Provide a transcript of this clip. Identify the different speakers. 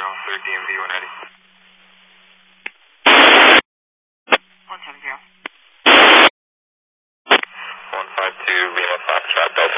Speaker 1: clear DMV when ready.
Speaker 2: 170.
Speaker 1: 152 Lima Foxtrot Delta